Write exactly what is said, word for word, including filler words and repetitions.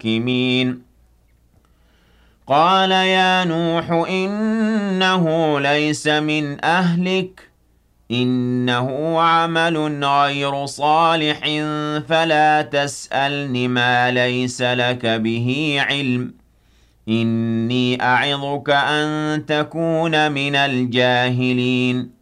المتحكمين قال يا نوح إنه ليس من أهلك إنه عمل غير صالح فلا تسألن ما ليس لك به علم إني أعظك أن تكون من الجاهلين